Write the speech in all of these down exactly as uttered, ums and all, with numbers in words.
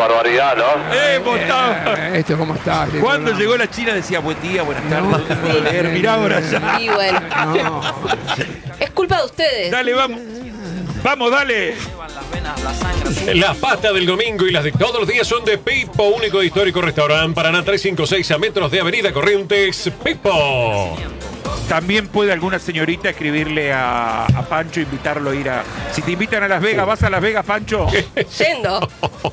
barbaridad, ¿no? ¡Eh, Botado! Eh, ¿Esto cómo está? Este Cuando programa. llegó la China decía buen día, buenas tardes, No, no te puedo leer, mirá ahora ya. Y bueno, No. es culpa de ustedes. Dale, vamos. Vamos, dale. Las pastas del domingo y las de todos los días son de Pipo, único e histórico restaurante Paraná trescientos cincuenta y seis a metros de Avenida Corrientes. Pipo. También puede alguna señorita escribirle a, a Pancho, invitarlo a ir a... Si te invitan a Las Vegas, ¿vas a Las Vegas, Pancho? Yendo.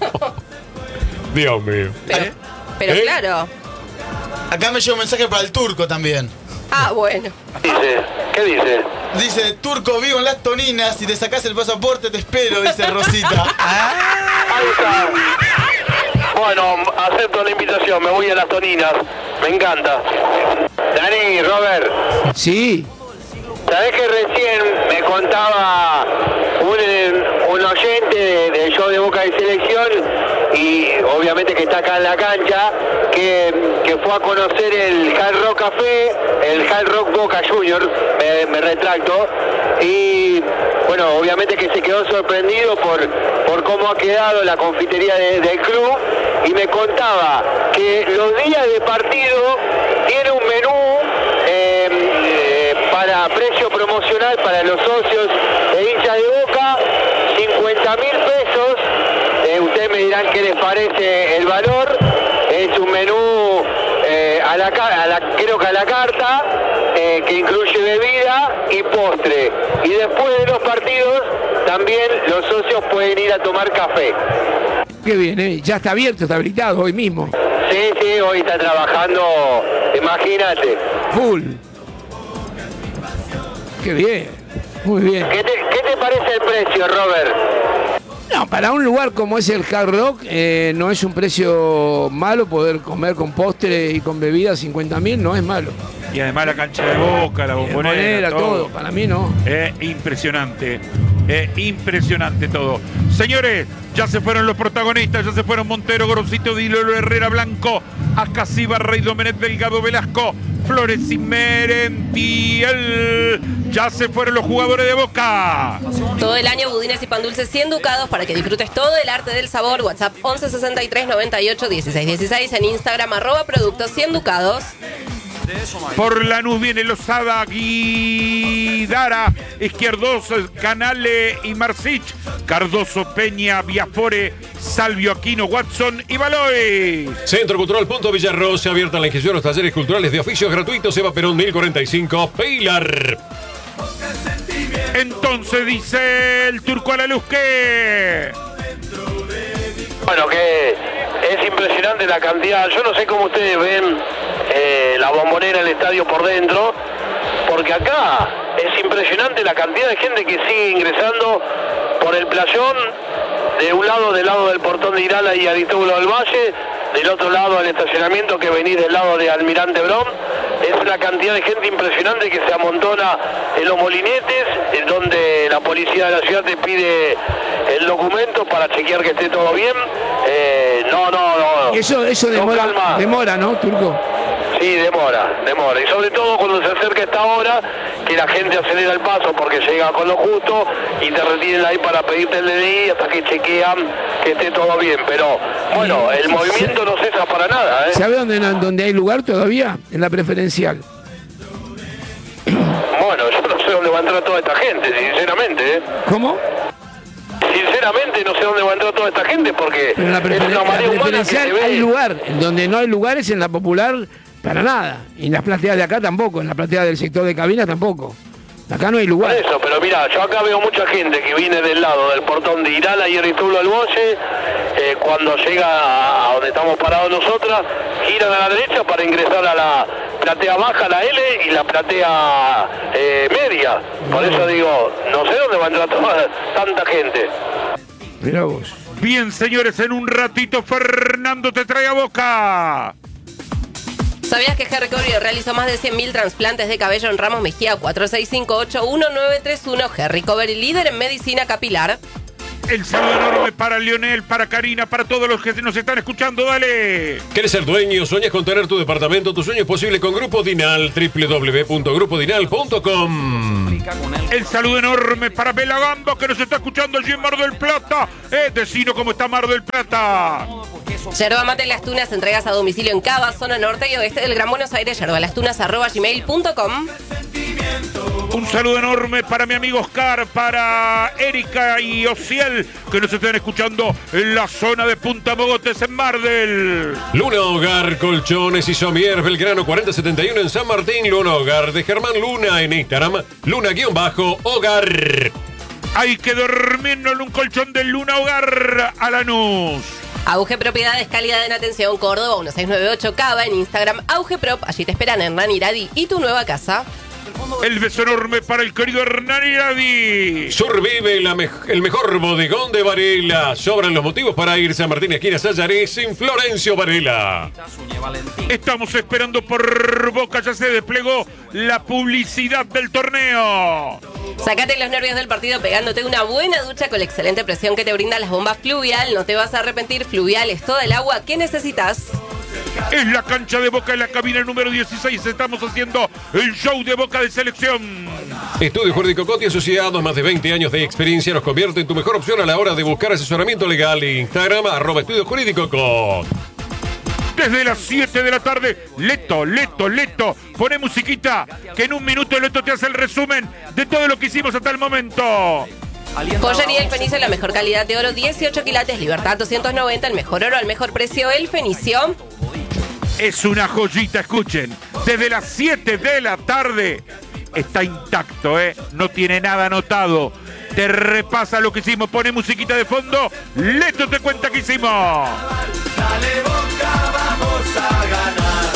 Dios mío. Pero, pero ¿Eh? claro. Acá me llegó un mensaje para el Turco también. Ah, bueno. Dice, ¿qué dice? Dice, Turco, vivo en Las Toninas, si te sacás el pasaporte te espero, dice Rosita. Ahí está. Bueno, acepto la invitación, me voy a Las Toninas. Me encanta. Dani, Robert, Sí. ¿sabés que recién me contaba un, un oyente de- del show de Boca de Selección, y obviamente que está acá en la cancha, que, que fue a conocer el Hard Rock Café, el Hard Rock Boca Junior, me, me retracto, y bueno, obviamente que se quedó sorprendido por, por cómo ha quedado la confitería de- del club, y me contaba que los días de partido tiene un menú eh, eh, para precio promocional para los socios e hinchas de Boca, cincuenta mil pesos. Eh, ustedes me dirán qué les parece el valor. Es un menú eh, a, la, ca- a la creo que a la carta, eh, que incluye bebida y postre. Y después de los partidos también los socios pueden ir a tomar café. Qué bien, ¿eh? Ya está abierto, está habilitado hoy mismo. Sí, sí, hoy está trabajando, imagínate. Full. Qué bien. Muy bien. ¿Qué te, qué te parece el precio, Robert? No, para un lugar como es el Hard Rock, eh, no es un precio malo poder comer con postre y con bebida cincuenta mil, no es malo. Y además la cancha de Boca, la bombonera, Bombonera, todo. todo, para mí no. Eh, impresionante, eh, impresionante todo. Señores, ya se fueron los protagonistas, ya se fueron Montero, Gorosito, Dilolo, Herrera, Blanco, Acasiba, Rey Domenech, Delgado, Velasco, Flores y Merentiel. Ya se fueron los jugadores de Boca. Todo el año budines y pan dulces cien ducados para que disfrutes todo el arte del sabor. WhatsApp once sesenta y tres noventa y ocho dieciséis dieciséis. En Instagram arroba productos cien ducados. Por Lanús viene Lozada, Guidara, Izquierdoso, Canale y Marcich, Cardoso, Peña, Viafore, Salvio, Aquino, Watson y Baloy. Centro Cultural Punto Villarrosa, abierta la inscripción a los talleres culturales de oficios gratuitos. Eva Perón mil cuarenta y cinco, Pilar. Entonces dice el Turco a la luz que... Bueno, que es impresionante la cantidad. Yo no sé cómo ustedes ven eh, la bombonera, el estadio por dentro, porque acá es impresionante la cantidad de gente que sigue ingresando por el playón, de un lado, del lado del portón de Irala y Aristóbulo del Valle, del otro lado al estacionamiento que venís del lado de Almirante Brown. Es una cantidad de gente impresionante que se amontona en los molinetes, en donde la policía de la ciudad te pide el documento para chequear que esté todo bien. Eh, no, no, no. Eso, eso Con demora, calma. demora, ¿no, Turco? Sí, demora, demora. Y sobre todo cuando se acerca esta hora, que la gente acelera el paso porque llega con lo justo y te retienen ahí para pedirte el D N I hasta que chequean que esté todo bien. Pero bueno, el movimiento no cesa para nada, ¿eh? ¿Sabe dónde, dónde hay lugar todavía? En la preferencial. Bueno, yo no sé dónde va a entrar toda esta gente, sinceramente, ¿eh? ¿Cómo? Sinceramente no sé dónde va a entrar toda esta gente porque Pero en la, es preferen- una la marea humana que preferencial se ve. hay lugar. En donde no hay lugar es en la popular para nada. Y en las plateas de acá tampoco. En la platea del sector de cabina tampoco. Acá no hay Por lugar. eso, pero mira, yo acá veo mucha gente que viene del lado del portón de Irala y Aristóbulo del Valle, eh, cuando llega a donde estamos parados nosotras, giran a la derecha para ingresar a la platea baja, la L, y la platea eh, media. Por eso digo, no sé dónde va a entrar toda, tanta gente. Mirá vos. Bien, señores, en un ratito Fernando te trae a Boca. ¿Sabías que Harry Covery realizó más de cien mil trasplantes de cabello en Ramos Mejía? Cuatro seis cinco ocho uno nueve tres uno. Harry Covery, líder en medicina capilar. El saludo enorme para Lionel, para Karina, para todos los que nos están escuchando. Dale. ¿Quieres ser dueño? ¿Sueñas con tener tu departamento? Tu sueño es posible con Grupo Dinal. doble u doble u doble u punto grupo dinal punto com. El saludo enorme para Bela Gamba, que nos está escuchando allí en Mar del Plata. Eh, decino cómo está Mar del Plata. Yerba Mate Las Tunas, entregas a domicilio en Cava, zona norte y oeste del Gran Buenos Aires. yerbalastunas arroba gmail punto com. Un saludo enorme para mi amigo Oscar, para Erika y Ociel, que nos están escuchando en la zona de Punta Mogotes, en Mar del... Luna Hogar, Colchones y Somier, Belgrano cuarenta setenta y uno en San Martín. Luna Hogar de Germán Luna en Instagram. Luna-Hogar. Hay que dormirnos en un colchón de Luna Hogar a Lanús. Auge Propiedades, calidad en atención, Córdoba, uno seis nueve ocho Cava, en Instagram, Auge Prop. Allí te esperan Hernán Iradi y tu nueva casa. El beso enorme para el querido Hernán Iradi. Survive la me el mejor bodegón de Varela. Sobran los motivos para irse a Martín Esquina Sayares en Florencio Varela. Estamos esperando por Boca, ya se desplegó la publicidad del torneo. Sácate los nervios del partido pegándote una buena ducha con la excelente presión que te brindan las bombas Fluvial. No te vas a arrepentir, Fluvial es toda el agua que necesitas. Es la cancha de Boca en la cabina número dieciséis. Estamos haciendo el show de Boca de selección. Estudio Jurídico Coti Asociados, más de veinte años de experiencia nos convierte en tu mejor opción a la hora de buscar asesoramiento legal. Instagram, arroba Estudio Jurídico Coti. Desde las siete de la tarde, Leto, Leto, Leto. Pone musiquita, que en un minuto Leto te hace el resumen de todo lo que hicimos hasta el momento. Joyería El Fenicio, la mejor calidad de oro, dieciocho quilates, Libertad doscientos noventa, el mejor oro al mejor precio, El Fenicio. Es una joyita, escuchen. Desde las siete de la tarde está intacto, ¿eh? No tiene nada anotado. Te repasa lo que hicimos, pone musiquita de fondo. Leto te cuenta que hicimos. Dale Boca, vamos a ganar.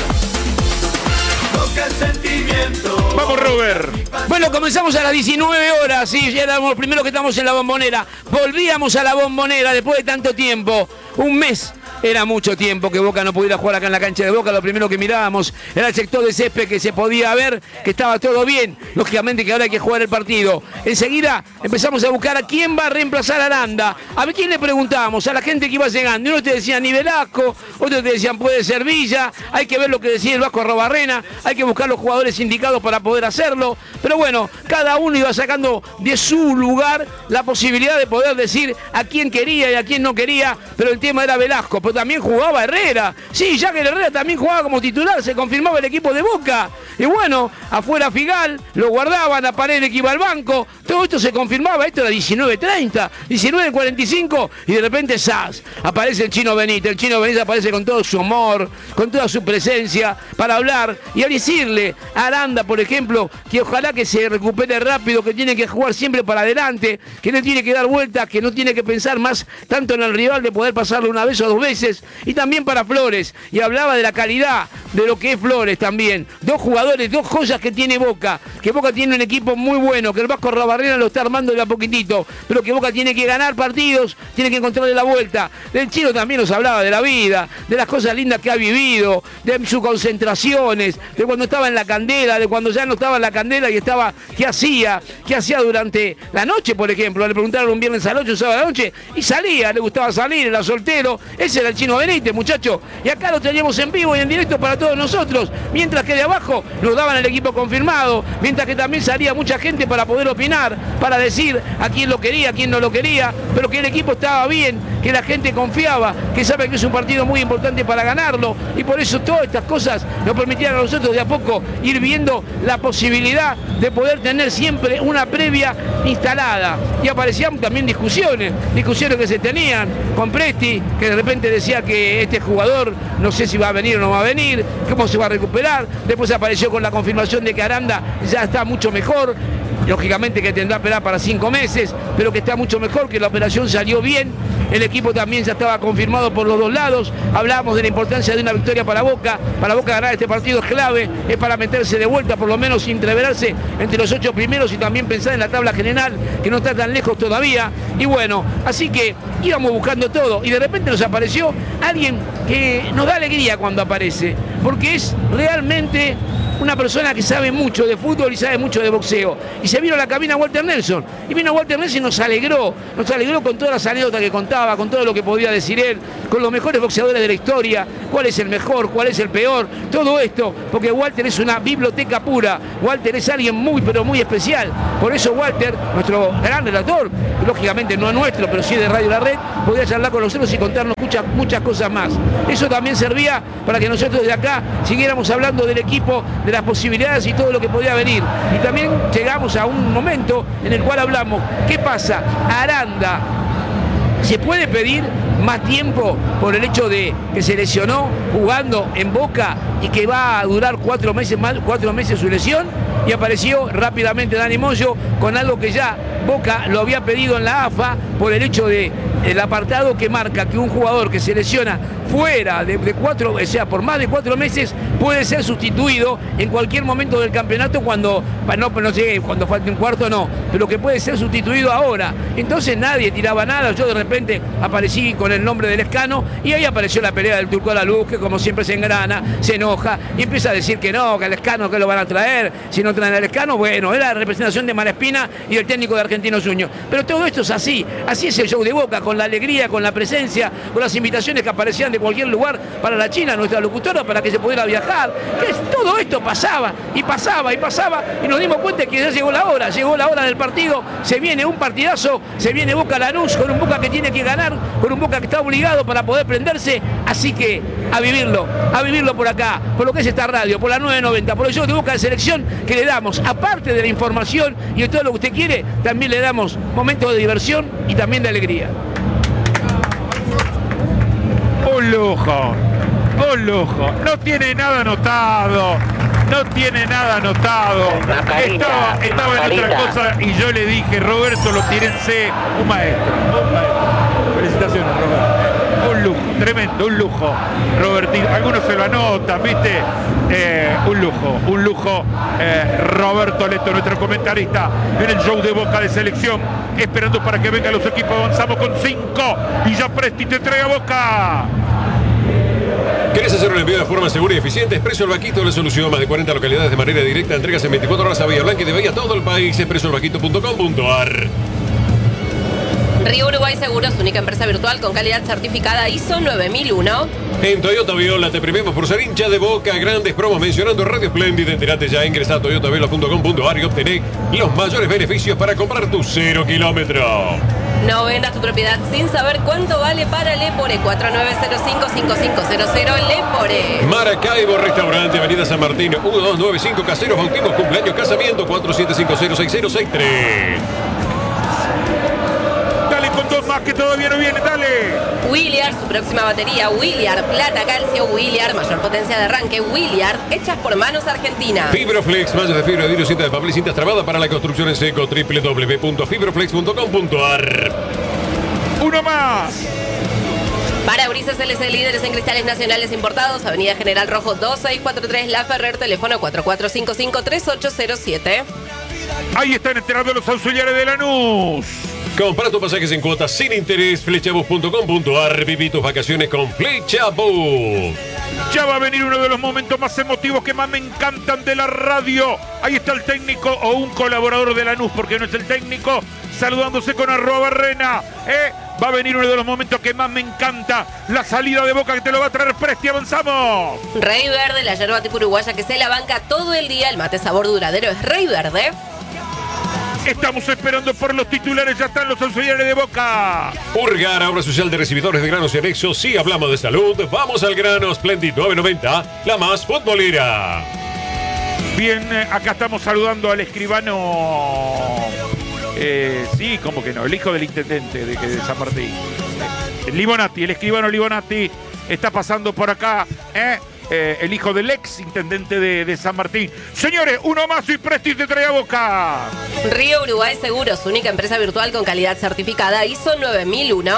Boca el sentimiento. Vamos, Robert. Bueno, comenzamos a las diecinueve horas, sí, ya éramos los primeros que estamos en la Bombonera. Volvíamos a la Bombonera después de tanto tiempo, un mes. Era mucho tiempo que Boca no pudiera jugar acá en la cancha de Boca. Lo primero que mirábamos era el sector de césped, que se podía ver que estaba todo bien. Lógicamente que ahora hay que jugar el partido. Enseguida empezamos a buscar a quién va a reemplazar a Aranda. A ver quién le preguntábamos, a la gente que iba llegando. Uno te decía ni Velasco, otros te decían puede ser Villa. Hay que ver lo que decía el Vasco Arrobarrena. Hay que buscar los jugadores indicados para poder hacerlo. Pero bueno, cada uno iba sacando de su lugar la posibilidad de poder decir a quién quería y a quién no quería. Pero el tema era Velasco. Pero también jugaba Herrera. Sí, Jagger Herrera también jugaba como titular, se confirmaba el equipo de Boca. Y bueno, afuera Figal, lo guardaban, a Paredes que iba al banco. Todo esto se confirmaba, esto era diecinueve treinta, diecinueve cuarenta y cinco y de repente ¡zas! Aparece el Chino Benítez. El Chino Benítez aparece con todo su humor, con toda su presencia para hablar y a decirle a Aranda, por ejemplo, que ojalá que se recupere rápido, que tiene que jugar siempre para adelante, que no tiene que dar vueltas, que no tiene que pensar más tanto en el rival de poder pasarlo una vez o dos veces. Y también para Flores, y hablaba de la calidad de lo que es Flores también. Dos jugadores, dos joyas que tiene Boca, que Boca tiene un equipo muy bueno, que el Vasco Arrobarrena lo está armando de a poquitito, pero que Boca tiene que ganar partidos, tiene que encontrarle la vuelta. Del Chino también nos hablaba de la vida, de las cosas lindas que ha vivido, de sus concentraciones, de cuando estaba en la candela, de cuando ya no estaba en la candela y estaba, qué hacía, qué hacía durante la noche, por ejemplo. Le preguntaron un viernes a la noche, un sábado a la noche, y salía, le gustaba salir, era soltero. Ese era el Chino Benítez, muchachos, y acá lo teníamos en vivo y en directo para todos nosotros, mientras que de abajo nos daban el equipo confirmado, mientras que también salía mucha gente para poder opinar, para decir a quién lo quería, a quién no lo quería, pero que el equipo estaba bien, que la gente confiaba, que sabe que es un partido muy importante para ganarlo, y por eso todas estas cosas nos permitían a nosotros de a poco ir viendo la posibilidad de poder tener siempre una previa instalada, y aparecían también discusiones, discusiones que se tenían con Presti, que de repente decía que este jugador no sé si va a venir o no va a venir, cómo se va a recuperar. Después apareció con la confirmación de que Aranda ya está mucho mejor, lógicamente que tendrá que esperar para cinco meses, pero que está mucho mejor, que la operación salió bien. El equipo también ya estaba confirmado por los dos lados. Hablábamos de la importancia de una victoria para Boca. Para Boca ganar este partido es clave, es para meterse de vuelta, por lo menos entreverarse entre los ocho primeros y también pensar en la tabla general, que no está tan lejos todavía. Y bueno, así que íbamos buscando todo y de repente nos apareció alguien que nos da alegría cuando aparece, porque es realmente una persona que sabe mucho de fútbol y sabe mucho de boxeo. Y se vino a la cabina Walter Nelson. Y vino Walter Nelson y nos alegró. Nos alegró con todas las anécdotas que contaba, con todo lo que podía decir él, con los mejores boxeadores de la historia, cuál es el mejor, cuál es el peor, todo esto, porque Walter es una biblioteca pura. Walter es alguien muy, pero muy especial. Por eso Walter, nuestro gran relator, lógicamente no es nuestro, pero sí de Radio La Red, podía charlar con nosotros y contarnos muchas, muchas cosas más. Eso también servía para que nosotros de acá siguiéramos hablando del equipo, de las posibilidades y todo lo que podía venir. Y también llegamos a un momento en el cual hablamos, ¿qué pasa? Aranda, ¿se puede pedir más tiempo por el hecho de que se lesionó jugando en Boca y que va a durar cuatro meses más, cuatro meses su lesión? Y apareció rápidamente Dani Moyo con algo que ya Boca lo había pedido en la A F A por el hecho de el apartado que marca que un jugador que se lesiona fuera de, de cuatro, o sea, por más de cuatro meses, puede ser sustituido en cualquier momento del campeonato cuando, no, no sé, cuando falte un cuarto no, pero que puede ser sustituido ahora. Entonces nadie tiraba nada, yo de repente aparecí con el nombre del Escano y ahí apareció la pelea del Turco a la Luz, que como siempre se engrana, se enoja y empieza a decir que no, que el Escano que lo van a traer, si no traen al Escano, bueno, era la representación de Malaspina y el técnico de Argentinos Juniors. Pero todo esto es así, así es el show de Boca, con la alegría, con la presencia, con las invitaciones que aparecían de cualquier lugar para la China, nuestra locutora, para que se pudiera viajar. Que todo esto pasaba y pasaba y pasaba y nos dimos cuenta que ya llegó la hora, llegó la hora del partido, se viene un partidazo, se viene Boca Lanús con un Boca que tiene que ganar, con un Boca que está obligado para poder prenderse, así que a vivirlo, a vivirlo por acá, por lo que es esta radio, por la nueve noventa, por el show de Boca de Selección que le damos, aparte de la información y de todo lo que usted quiere, también le damos momentos de diversión y también de alegría. Un lujo, un lujo. No tiene nada anotado, no tiene nada anotado. Estaba, estaba en otra cosa y yo le dije, Roberto, lo tírense. Un maestro, un maestro. Felicitaciones, Roberto. Un lujo, tremendo, un lujo. Robertino, algunos se lo anotan, ¿viste? Eh, un lujo, un lujo. Eh, Roberto Leto, nuestro comentarista en el show de Boca de Selección, esperando para que vengan los equipos. Avanzamos con cinco y ya Presti te trae a Boca. ¿Querés hacer un envío de forma segura y eficiente? Expreso El Vaquito, la solución. Más de cuarenta localidades de manera directa. Entregas en veinticuatro horas a Bahía Blanca y de Bahía a todo el país. expreso el vaquito punto com punto a r. Río Uruguay Seguros, única empresa virtual con calidad certificada I S O nueve mil uno. En Toyota Viola te premiamos por ser hincha de Boca. Grandes promos mencionando Radio Splendid. Entérate ya, ingresa a toyota viola punto com punto a r y obtené los mayores beneficios para comprar tu cero kilómetro. No vendas tu propiedad sin saber cuánto vale para Lepore. cuatro nueve cero cinco cinco cinco cero cero Lepore. Maracaibo Restaurante, Avenida San Martín, uno dos nueve cinco, caseros, bautismos, cumpleaños, casamiento, cuatro siete cinco cero seis cero seis tres. Dale con dos más que todavía no viene, dale. Williard, su próxima batería, Williard, plata, calcio, Williard, mayor potencia de arranque, Williard, hechas por manos argentinas. Fibroflex, mallas de fibra de vidrio, cinta de papel y cintas trabadas para la construcción en seco. doble u doble u doble u punto fibroflex punto com punto a r. Uno más. Parabrisas L C, líderes en cristales nacionales importados, Avenida General Rojo dos seis cuatro tres, La Ferrer, teléfono cuatro cuatro cinco cinco tres ocho cero siete. Ahí están enterando los auxiliares de Lanús. Compra tus pasajes en cuotas sin interés, flechabus punto com punto a r. Viví tus vacaciones con Flechabus. Ya va a venir uno de los momentos más emotivos que más me encantan de la radio. Ahí está el técnico o un colaborador de Lanús, porque no es el técnico, saludándose con arroba Rena. ¿eh? Va a venir uno de los momentos que más me encanta. La salida de Boca que te lo va a traer Presti. Avanzamos. Rey Verde, la yerba tipo uruguaya que se la banca todo el día. El mate sabor duradero es Rey Verde. Estamos esperando por los titulares, ya están los auxiliares de Boca. Urgar, obra social de recibidores de granos y anexos. Si hablamos de salud, vamos al grano. Splendid nueve noventa, la más futbolera. Bien, acá estamos saludando al escribano. Eh, sí, como que no, el hijo del intendente de, de San Martín. Eh, Libonati, el escribano Libonati está pasando por acá. ¿eh? Eh, el hijo del ex intendente de, de San Martín. Señores, uno más y Presti te trae a Boca. Río Uruguay Seguros, única empresa virtual con calidad certificada I S O nueve mil uno.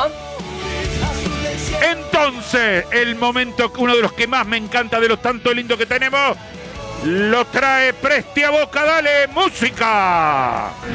Entonces, el momento, uno de los que más me encanta de los tanto lindo que tenemos, lo trae Presti a Boca. Dale, música.